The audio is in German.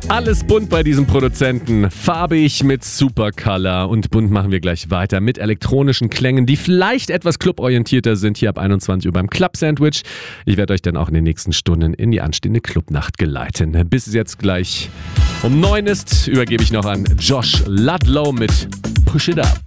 Alles bunt bei diesem Produzenten. Farbig mit Supercolor. Und bunt machen wir gleich weiter mit elektronischen Klängen, die vielleicht etwas cluborientierter sind, hier ab 21 Uhr beim Club Sandwich. Ich werde euch dann auch in den nächsten Stunden in die anstehende Clubnacht geleiten. Bis es jetzt gleich um 9 ist, übergebe ich noch an Josh Ludlow mit Push It Up.